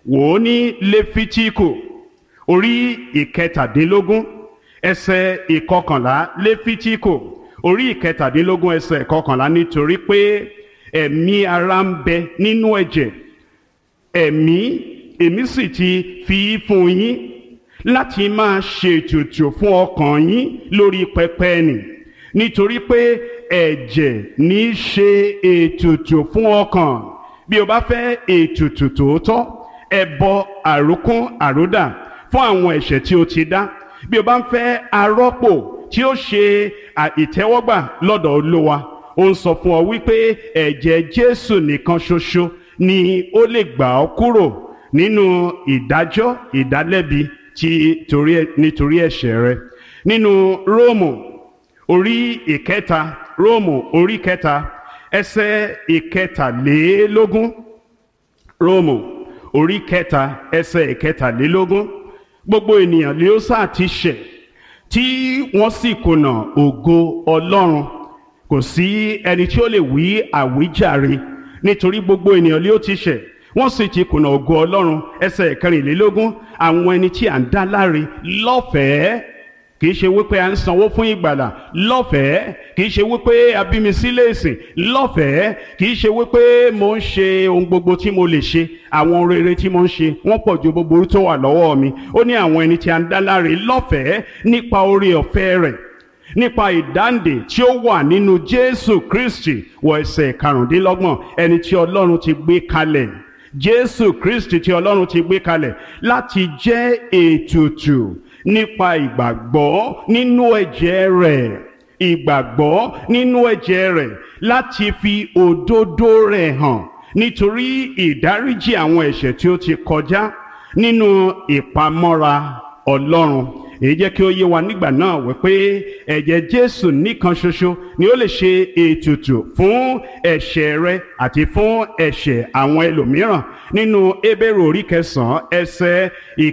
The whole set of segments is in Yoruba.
wò ó ní Léfítíkù orí ìkẹtàdínlógún ẹsẹ̀ ìkọkànlá. Léfítíkù orí ìkẹtàdínlógún ẹsẹ̀ ìkọkànlá: nítorí pé ẹ̀mí ara ń bẹ nínú ẹ̀jẹ̀, èmi sì ti fi fún yín láti máa ṣètùtù fún ọkàn yín lórí pẹpẹ nì, nítorí pé ẹ̀jẹ̀ ní í ṣe ètùtù fún ọkàn. Bí o bá fẹ́ ètùtù tòótọ́, ẹbọ àrókún àródà fún àwọn ẹ̀ṣẹ̀ tí o ti dá, bí o bá ń fẹ́ arọ́pò tí ó ṣe ìtẹ́wọ́gbà lọ́dọ̀ Olúwa, ó ń sọ fún ọ wípé ẹ̀jẹ̀ Jésù nìkan ṣoṣo ni ó lè gbà ọ́ kúrò nínú ìdájọ́ ìdálẹ́bi nítorí ẹ̀ṣẹ̀ rẹ. Nínú Róòmù orí kẹta ẹsẹ̀ ìkẹtàlélógún. Róòmù orí kẹta ẹsẹ̀ ìkẹtàlélógún: gbogbo ènìyàn ni ó sá ti ṣẹ̀ tí wọ́n sì kùnà ògo Ọlọ́run, kò sí ẹni tí ó lè wí àwíjàre, nítorí gbogbo ènìyàn ni ó ti ṣẹ̀ wọ́n sì ti kùnà ògo Ọlọ́run. ẹsẹ̀ ìkẹrìnlélógún: àwọn ẹni tí à ń dá láre lọ́fẹ̀ẹ́, kìí ṣe wípé a ń sanwó fún ìgbàlà, lọ́fẹ̀ẹ́. Kìí ṣe wípé a bí mi sílé ìsìn, lọ́fẹ̀ẹ́. Kìí ṣe wípé mo ń ṣe ohun gbogbo tí mo lè ṣe, àwọn rere tí mo ń ṣe wọ́n pọ̀ ju búburú tó wà lọ́wọ́ mi. Ó ní àwọn ẹni tí a ń dá láre lọ́fẹ̀ẹ́ nípa oore ọ̀fẹ́ rẹ̀, nípa ìdáǹdè tí ó wà nínú Jésù Kristi. Wọ ẹsẹ̀ karùndínlọ́gbọ̀n: ẹni tí Ọlọ́run ti gbé kalẹ̀, Jésù Kristi tí Ọlọ́run ti gbé kalẹ̀ láti jẹ́ ètùtù nípa ìgbàgbọ́ nínú ẹ̀jẹ̀ rẹ̀, ìgbàgbọ́ nínú ẹ̀jẹ̀ rẹ̀, láti fi òdodo rẹ̀ hàn nítorí ìdáríjì àwọn ẹ̀ṣẹ̀ tí ó ti kọjá nínú ìpamọ́ra Ọlọ́run. Èyí jẹ́ kí ó yé wa nígbà náà wípé ẹ̀jẹ̀ Jésù nìkan ṣoṣo ni ó lè ṣe ètùtù fún ẹ̀ṣẹ̀ rẹ àti fún ẹ̀ṣẹ̀ àwọn ẹlòmíràn. Nínú Hébérù orí kẹsàn-án ẹsẹ̀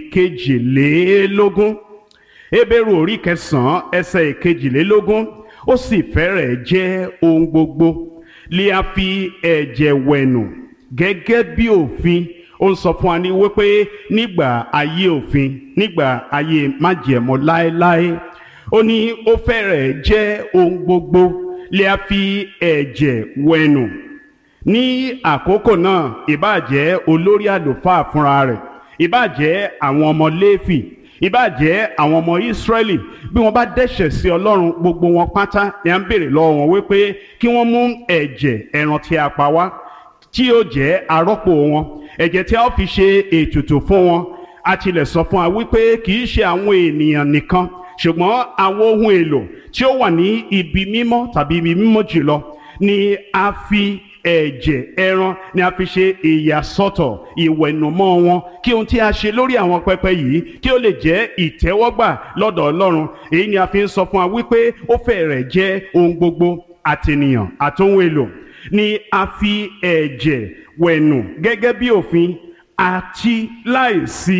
ìkejìlélógún. Hébérù orí kẹsàn-án ẹsẹ̀ ìkejìlélógún: ó sì fẹ́rẹ̀ jẹ́ ohun gbogbo lè a fi ẹ̀jẹ̀ wẹ̀nù gẹ́gẹ́ bí òfin. Ó ń sọ fún wa ní wípé nígbà ayé òfin, nígbà ayé májẹ̀mú láéláé, ó ní ó fẹ́rẹ̀ jẹ́ ohun gbogbo lè a fi ẹ̀jẹ̀ wẹ̀nù. Ní àkókò náà, ìbáà jẹ́ olórí àlùfáà fúnra rẹ̀, ìbáà jẹ́ àwọn ọmọ Léfì, ìbáà jẹ́ àwọn ọmọ Ísírẹ́lì, bí wọ́n bá dẹ́ṣẹ̀ sí Ọlọ́run, gbogbo wọn pátá ni à ń béèrè lọ́wọ́ wọn wípé kí wọ́n mú ẹ̀jẹ̀ ẹran tí a pa wá, tí yóò jẹ́ arọ́pò wọn, ẹ̀jẹ̀ tí a ó fi ṣe ètùtù fún wọn. A tilẹ̀ sọ fún wa wípé kì í ṣe àwọn ènìyàn nìkan, ṣùgbọ́n àwọn ohun èlò tí ó wà ní ibi mímọ́ tàbí ibi mímọ́ jùlọ ni a fi ẹ̀jẹ̀ ẹran ni a fi ṣe ìyàsọ́tọ̀, ìwẹ̀nùmọ́ wọn, kí ohun tí a ṣe lórí àwọn pẹpẹ yìí kí ó lè jẹ́ ìtẹ́wọ́gbà lọ́dọ̀ Ọlọ́run. Èyí ni a fi ń sọ fún wa wípé ó fẹ́rẹ̀ jẹ́ ohun gbogbo, àtènìyàn àtohun èlò ni a fi ẹ̀jẹ̀ wẹ̀nù gẹ́gẹ́ bí òfin, àti láìsí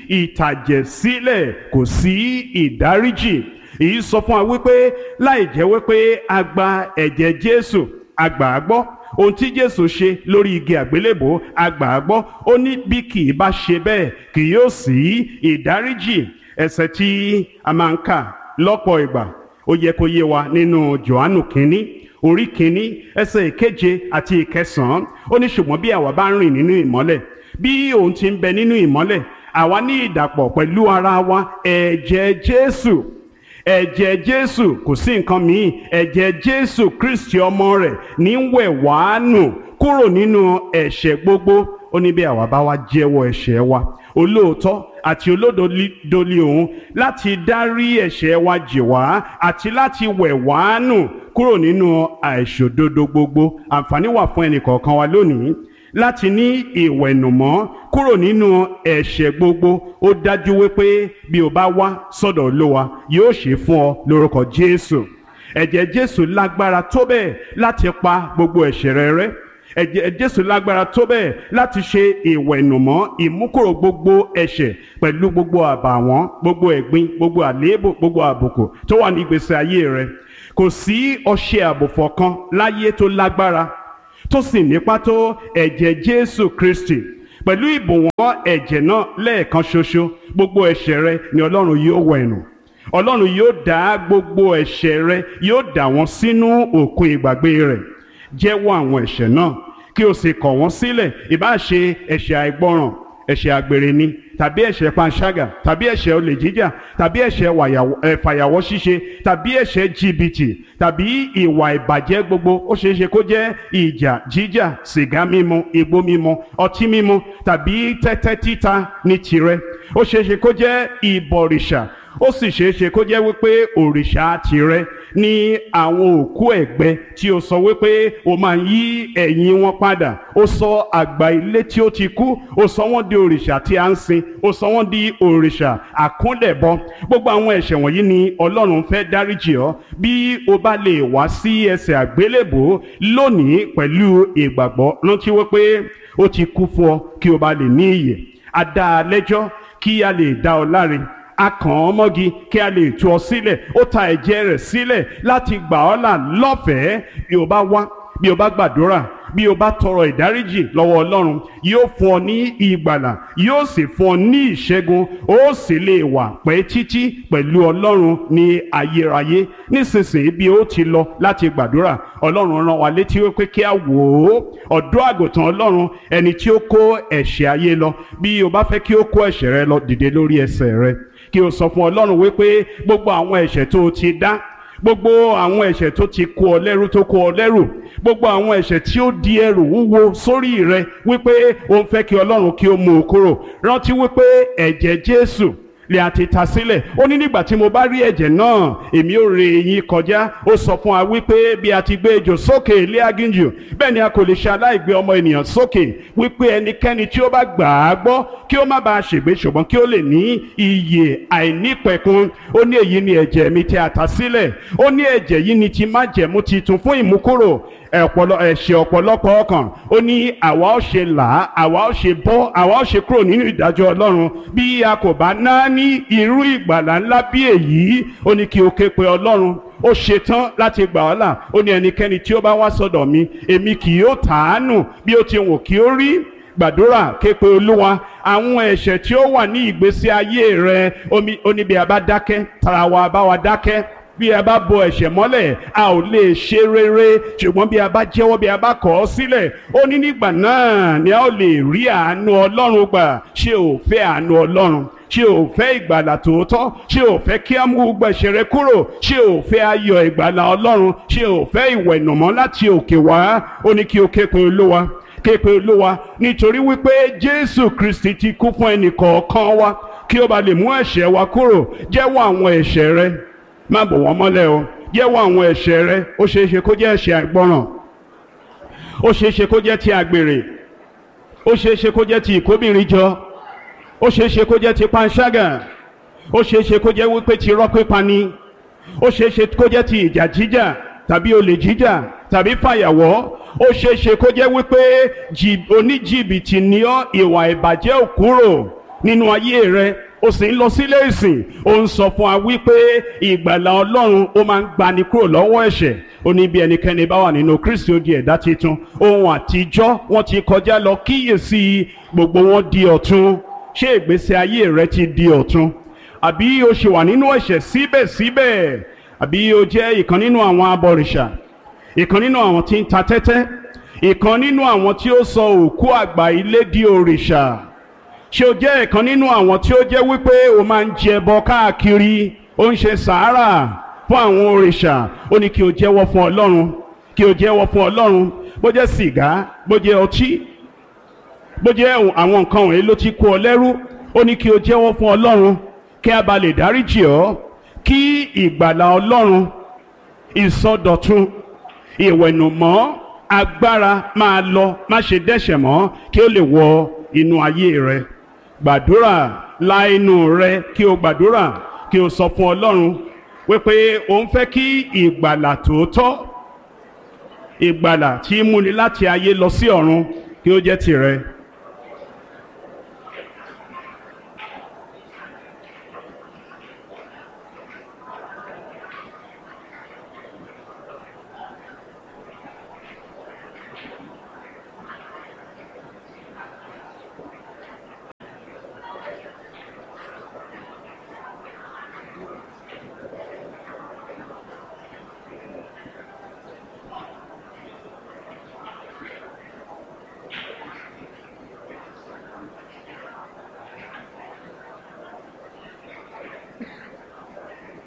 ìtàjẹ̀sílẹ̀ kò sí ìdáríjì. Èyí sọ fún wa wípé láì jẹ́ wípé a gba ẹ̀jẹ̀ Jésù, a gbà á gbọ́. Ohun tí Jésù ṣe lórí igi àgbélébò, a gbà á gbọ́. Ó ní bí kì í bá ṣe bẹ́ẹ̀ kì yóò sí ìdáríjì. Ẹsẹ̀ tí a máa ń kà lọ́pọ̀ ìgbà, ó yẹ kó yé wa nínú Jòhánù kínní orí kínní ẹsẹ̀ ìkeje àti ìkẹsàn-án. Ó ní ṣùgbọ́n bí àwa bá ń rìn nínú ìmọ́lẹ̀, bí òun ti ń bẹ nínú ìmọ́lẹ̀, àwa ní ìdàpọ̀ pẹ̀lú ara wa ẹ̀jẹ̀ Jésù kò sí nǹkan míì, ẹ̀jẹ̀ Jésù Kristi ọmọ rẹ̀ ní ń wẹ̀ wá nù kúrò nínú ẹ̀ṣẹ̀ gbogbo. Ó ní bí àwa bá wá jẹ́wọ́ ẹ̀ṣẹ̀ wa, olóòótọ́ àti olódodo ni òun láti dárí ẹ̀ṣẹ̀ wa jì wá àti láti wẹ̀ wá nù kúrò nínú àìṣòdodo gbogbo. Àǹfààní wà fún ẹnìkọ̀ọ̀kan wa lónìí láti ní ìwẹ̀nùmọ́ kúrò nínú ẹ̀ṣẹ̀ gbogbo. Ó dájú wípé bí o bá wá sọ́dọ̀ Olúwa yóò ṣe fún ọ lórúkọ Jésù. Ẹ̀jẹ̀ Jésù lágbára tó bẹ́ẹ̀ láti pa gbogbo ẹ̀ṣẹ̀ rẹ rẹ́. Ẹ̀jẹ̀ Jésù lágbára tó bẹ́ẹ̀ láti ṣe ìwẹ̀nùmọ́, ìmúkúrò gbogbo ẹ̀ṣẹ̀ pẹ̀lú gbogbo àbàwọ́n, gbogbo ẹ̀gbin, gbogbo àléébù, gbogbo àbùkù tó wà ní ìgbésí ayé rẹ. Kò sí ọṣẹ àbùfọ̀ kan láyé tó lágbára tó sì nípa tó ẹ̀jẹ̀ Jésù Kristi. pẹ̀lú ìbùwọ́n ẹ̀jẹ̀ náà lẹ́ẹ̀kan ṣoṣo gbogbo ẹ̀ṣẹ̀ rẹ ni Ọlọ́run yóò wẹ̀ nù. Ọlọ́run yóò dà gbogbo ẹ̀ṣẹ̀ rẹ, yóò dà wọ́n sínú òkun ìgbàgbé rẹ̀. Jẹ́wọ́ àwọn ẹ̀ṣẹ̀ náà kí o sì kọ̀ wọ́n sílẹ̀. Ìbá ṣe ẹ̀ṣẹ̀ àìgbọràn, ẹ̀ṣẹ̀ àgbèrè ni, tàbí ẹ̀ṣẹ̀ panṣágà, tàbí ẹ̀ṣẹ̀ olè jíjà, tàbí ẹ̀ṣẹ̀ fàyàwọ́ ṣíṣe, tàbí ẹ̀ṣẹ̀ jìbìtì, tàbí ìwà ìbàjẹ́ gbogbo. Ó ṣeé ṣe kó jẹ́ ìjà jíjà, sìgá mímu, igbó mímu, ọtí mímu, tàbí tẹ́tẹ́ títa ní tirẹ̀. Ó ṣeé ṣe kó jẹ́ ìbọ̀rìṣà. Ó sì ṣeé ṣe kó jẹ́ wípé òrìṣà tirẹ̀ ní àwọn òkú ẹ̀gbẹ́ tí ó sọ wípé ó máa ń yí ẹ̀yìn wọn padà. Ó sọ àgbà ilé tí ó ti kú, ó sọ wọ́n di òrìṣà tí a ń sìn, ó sọ wọ́n di òrìṣà àkúnlẹ̀bọ. Gbogbo àwọn ẹ̀ṣẹ̀ wọ̀nyí ni Ọlọ́run fẹ́ dáríjì ọ́ bí o bá lè wá sí ẹsẹ̀ àgbélébùú lónìí pẹ̀lú ìgbàgbọ́. Rántí wípé ó ti kú fún ọ kí o bá lè ní ìyè. A dá a lẹ́jọ́ kí a lè dá ọ láre. A kàn ọ́ mọ́gi kí a lè tú ọ sílẹ̀. Ó ta ẹ̀jẹ̀ rẹ̀ sílẹ̀ láti gbà ọ́ là lọ́fẹ̀ẹ́. Bí o bá wá, bí o bá gbàdúrà, bí o bá tọrọ ìdáríjì lọ́wọ́ Ọlọ́run, yóò fún ọ ní ìgbàlà, yóò sì fún ọ ní ìṣẹ́gun. Ó sì lè wà pẹ́ títí pẹ̀lú Ọlọ́run ní ayérayé. Nísinsìnyí bí ó ti lọ láti gbàdúrà, Ọlọ́run rán wa létí wípé kí a wò ó ọ̀dọ́ àgùntàn Ọlọ́run, ẹni tí ó kó ẹ̀ṣẹ̀ ayé lọ. Bí o bá fẹ́ kí ó kó ẹ̀ṣẹ̀ rẹ lọ, dìde lórí ẹsẹ̀ rẹ kí o sọ fún Ọlọ́run wípé gbogbo àwọn ẹ̀ṣẹ̀ tó o ti dá, gbogbo àwọn ẹ̀ṣẹ̀ tó ti kó ọ lẹ́rù, tó kó ọ lẹ́rù, gbogbo àwọn ẹ̀ṣẹ̀ tí ó di ẹrù wúwo sórí rẹ, wípé o ń fẹ́ kí Ọlọ́run kí ó mú o kúrò. Rántí wípé ẹ̀jẹ̀ Jésù lè àti ta sílẹ̀. Ó ní nígbà tí mo bá rí ẹ̀jẹ̀ náà, èmi ó ré yín kọjá. Ó sọ fún wa wípé bí a ti gbé ejò sókè ilé aginjù, bẹ́ẹ̀ ni a kò lè ṣe aláìgbé ọmọ ènìyàn sókè. Wípé ẹnikẹ́ni tí ó bá gbà á gbọ́ kí ó má bàa ṣègbé, ṣùgbọ́n kí ó lè ní ìyè àìnípẹ̀kun. Ó ní èyí ni ẹ̀jẹ̀ mi tí a ta sílẹ̀. Ó ní ẹ̀jẹ̀ yìí ni ti májẹ̀mú titun fún ìmúkúrò ẹ̀ṣẹ̀ ọ̀pọ̀lọpọ̀ ọkàn. Ó ní àwa ó ṣe là á, àwa ó ṣe bọ́, àwa ó ṣe kúrò nínú ìdájọ́ Ọlọ́run bí a kò bá ná ní irú ìgbàlà ńlá bí èyí. Ó ní kí o ké pe Ọlọ́run. Ó ṣetán láti gbà ọ́ là. Ó ní ẹnikẹ́ni tí ó bá wá sọ́dọ̀ mi, èmi kì yóò tàánù bí ó ti wù kí ó rí. Gbàdúrà, ké pe Olúwa. Àwọn ẹ̀ṣẹ̀ tí ó wà ní ìgbésí ayé rẹ, ó ní bí a bá dákẹ́, tara wa bá wa dákẹ́. Bí a bá bo ẹ̀ṣẹ̀ mọ́lẹ̀, a ò lè ṣe rere. Ṣùgbọ́n bí a bá jẹ́wọ́, bí a bá kọ̀ ọ́ sílẹ̀, ó ní nígbà náà ni a ó lè rí àánú Ọlọ́run gbà. Ṣé o fẹ́ àánú Ọlọ́run? Ṣé o fẹ́ ìgbàlà tòótọ́? Ṣé o fẹ́ kí a mú gbogbo ẹ̀ṣẹ̀ rẹ kúrò? Ṣé o fẹ́ ayọ̀ ìgbàlà Ọlọ́run? Ṣé o fẹ́ ìwẹ̀nùmọ́ láti òkè wá? Ó ní kí o ké pe Olúwa. Ké pe Olúwa nítorí wípé Jésù Kristi ti kú fún ẹnì kọ̀ọ̀kan wa kí ó bá lè mú ẹ̀ṣẹ̀ wa kúrò. Jẹ́wọ́ àwọn ẹ̀ṣẹ̀ rẹ, má bò wọ́n mọ́lẹ̀ o. Jẹ́wọ́ àwọn ẹ̀ṣẹ̀ rẹ. Ó ṣeé ṣe kó jẹ́ ẹ̀ṣẹ̀ àìgbọràn, ó ṣeé ṣe kó jẹ́ ti àgbèrè, ó ṣeé ṣe kó jẹ́ ti ìkóbìnrin jọ, ó ṣeé ṣe kó jẹ́ ti panṣágà, ó ṣeé ṣe kó jẹ́ wípé ti irọ́ pípa ni, ó ṣeé ṣe kó jẹ́ ti ìjà jíjà tàbí olè jíjà tàbí fàyàwọ́. Ó ṣeé ṣe kó jẹ́ wípé oníjìbìtì ni ọ́, ìwà ìbàjẹ́ ò kúrò nínú ayé rẹ. Ó sì ń lọ sílé ìsìn. Ó ń sọ fún wa wípé ìgbàlà Ọlọ́run ó máa ń gbani kúrò lọ́wọ́ ẹ̀ṣẹ̀. Ó ní bí ẹnikẹ́ni bá wà nínú Kristi, ó di ẹ̀dá titun. Ohun àtijọ́ wọ́n ti kọjá lọ, kíyèsí gbogbo wọn di ọ̀tun. Ṣé ìgbésí ayé rẹ ti di ọ̀tun? Àbí o ṣì wà nínú ẹ̀ṣẹ̀ síbẹ̀síbẹ̀? Àbí o jẹ́ ìkan nínú àwọn abọ̀rìṣà, ìkan nínú àwọn tí ń ta tẹ́tẹ́, ìkan nínú àwọn tí ó sọ òkú àgbà ilé di òrìṣà? Ṣé o jẹ́ ìkan nínú àwọn tí ó jẹ́ wípé o máa ń jẹ ẹbọ káàkiri, ó ń ṣe sàárà fún àwọn òrìṣà? Ó ní kí o jẹ́wọ́ fún Ọlọ́run, kí o jẹ́wọ́ fún Ọlọ́run. Bó jẹ́ sìgá, bó jẹ́ ọtí, bó jẹ́ àwọn nǹkan wọ̀nyí ló ti kó ọ lẹ́rú, ó ní kí o jẹ́wọ́ fún Ọlọ́run kí a bá lè dáríjì ọ́, kí ìgbàlà Ọlọ́run, ìsọdọ̀tun, ìwẹ̀nùmọ́, agbára máa lọ, má ṣe dẹ́ṣẹ̀ mọ́, kí ó lè wọ inú ayé rẹ. Gbàdúrà, la inú rẹ kí o gbàdúrà, kí o sọ fún Ọlọ́run wípé o ń fẹ́ kí ìgbàlà tòótọ́, ìgbàlà tí múni láti ayé lọ sí ọ̀run, kí ó jẹ́ tìrẹ.